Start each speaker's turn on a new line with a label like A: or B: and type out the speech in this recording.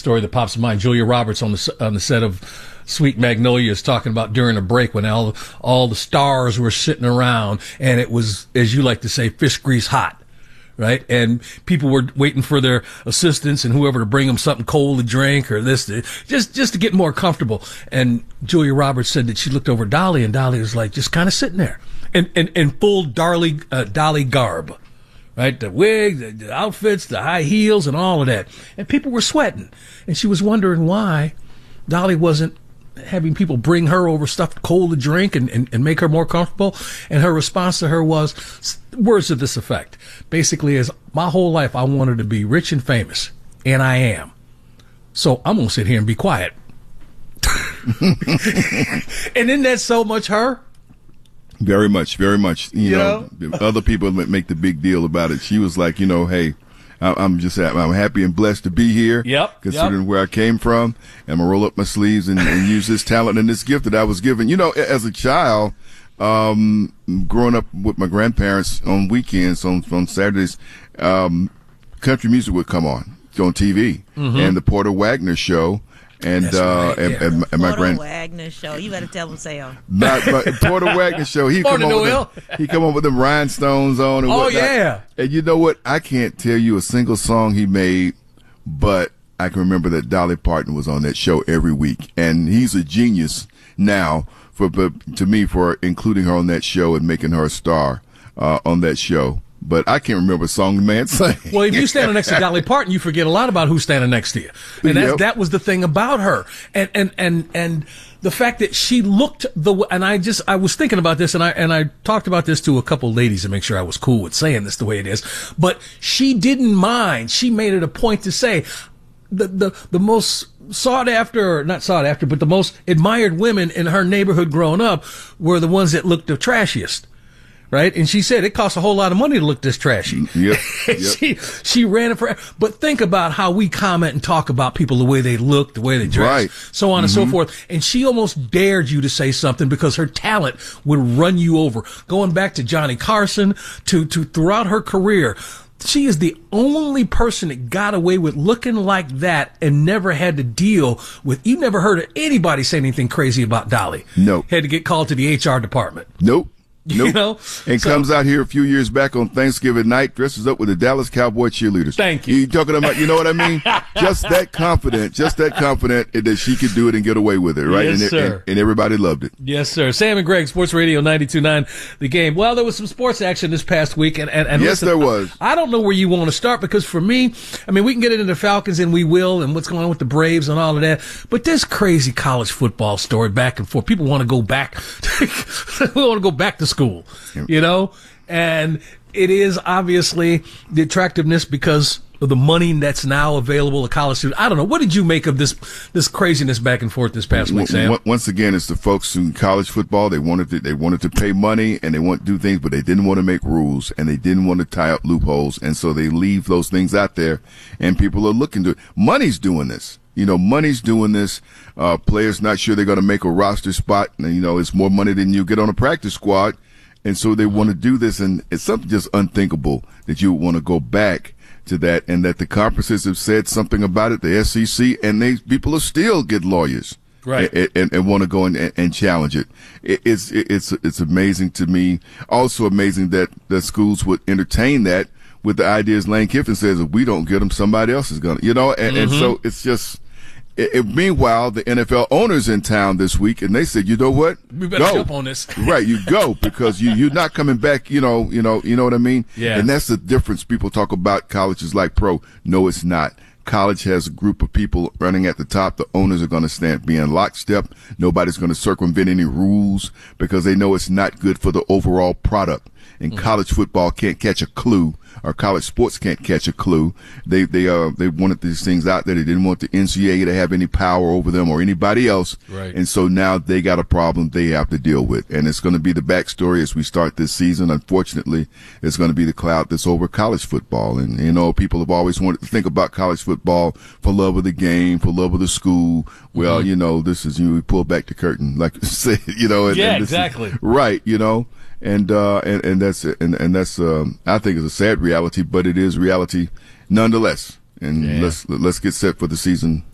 A: story that pops in mind. Julia Roberts on the set of Sweet Magnolia is talking about during a break when all the stars were sitting around and it was, as you like to say, fish grease hot. Right? And people were waiting for their assistants and whoever to bring them something cold to drink or this, just to get more comfortable. And Julia Roberts said that she looked over Dolly and Dolly was like, just kind of sitting there in full Dolly garb. Right? The wig, the outfits, the high heels and all of that. And people were sweating. And she was wondering why Dolly wasn't having people bring her over stuff cold to drink and make her more comfortable. And her response to her was words to this effect. Basically, is my whole life I wanted to be rich and famous, and I am. So I'm going to sit here and be quiet. And isn't that so much her?
B: Very much, very much. You know, other people make the big deal about it. She was like, hey, I'm happy and blessed to be here.
A: Yep.
B: Considering where I came from, I'm gonna roll up my sleeves and use this talent and this gift that I was given. As a child, growing up with my grandparents on weekends, on Saturdays, country music would come on TV, and the Porter Wagner show. And and my
C: Porter Wagner show. You better tell him, Sam.
B: Porter Wagner show. He come on with them rhinestones on and whatnot.
A: Yeah.
B: And you know what? I can't tell you a single song he made, but I can remember that Dolly Parton was on that show every week, and he's a genius now for including her on that show and making her a star on that show. But I can't remember a song the man sang.
A: Well, if you're standing next to Dolly Parton, you forget a lot about who's standing next to you. And that was the thing about her. And the fact that she looked I was thinking about this and I talked about this to a couple ladies to make sure I was cool with saying this the way it is. But she didn't mind. She made it a point to say the most sought after, not sought after, but the most admired women in her neighborhood growing up were the ones that looked the trashiest. Right? And she said it costs a whole lot of money to look this trashy.
B: Yep.
A: She ran it for, but think about how we comment and talk about people, the way they look, the way they dress,
B: right,
A: so on and so forth. And she almost dared you to say something because her talent would run you over. Going back to Johnny Carson, to throughout her career, she is the only person that got away with looking like that and never had to deal with, you never heard of anybody say anything crazy about Dolly.
B: No.
A: Had to get called to the HR department.
B: Nope.
A: Nope.
B: Comes out here a few years back on Thanksgiving night, dresses up with the Dallas Cowboy cheerleaders.
A: Thank you.
B: You talking about, you know what I mean? just that confident that she could do it and get away with it, right?
A: Yes, sir.
B: And everybody loved it.
A: Yes, sir. Sam and Greg, Sports Radio 92.9, The Game. Well, there was some sports action this past week, and
B: yes,
A: listen,
B: there was.
A: I don't know where you want to start because for me, we can get into the Falcons and we will, and what's going on with the Braves and all of that. But this crazy college football story back and forth. People want to go back. We want to go back to school. And it is obviously the attractiveness because of the money that's now available to college students. I don't know. What did you make of this craziness back and forth this past week, Sam?
B: Once again, it's the folks in college football. They wanted to pay money and they want to do things, but they didn't want to make rules and they didn't want to tie up loopholes. And so they leave those things out there and people are looking to it. Money's doing this. Money's doing this. Players not sure they're going to make a roster spot. And, it's more money than you get on a practice squad. And so they want to do this, and it's something just unthinkable that you would want to go back to that, and that the conferences have said something about it, the SEC, and people will still get lawyers,
A: right,
B: and want to go and challenge it. It's amazing to me. Also amazing that the schools would entertain that with the ideas Lane Kiffin says, if we don't get them, somebody else is going to, and so it's just. Meanwhile, the NFL owners in town this week, and they said, you know what?
A: We better jump on this.
B: Right, you go, because you're not coming back, you know what I mean?
A: Yeah.
B: And that's the difference. People talk about colleges like pro. No, it's not. College has a group of people running at the top. The owners are going to be in lockstep. Nobody's going to circumvent any rules because they know it's not good for the overall product. And college football can't catch a clue, or college sports can't catch a clue. They wanted these things out there. They didn't want the NCAA to have any power over them or anybody else.
A: Right.
B: And so now they got a problem they have to deal with. And it's going to be the backstory as we start this season. Unfortunately, it's going to be the cloud that's over college football. And, people have always wanted to think about college football for love of the game, for love of the school. Well, this is, we pull back the curtain, like you said, and,
A: yeah, exactly.
B: Right. And that's I think it's a sad reality, but it is reality nonetheless. And let's get set for the season